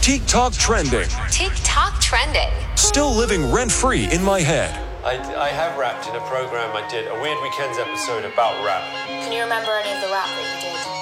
TikTok trending. TikTok trending. Still living rent-free in my head. I have rapped in a program I did, a Weird Weekends episode about rap. Can you remember any of the rap that you did?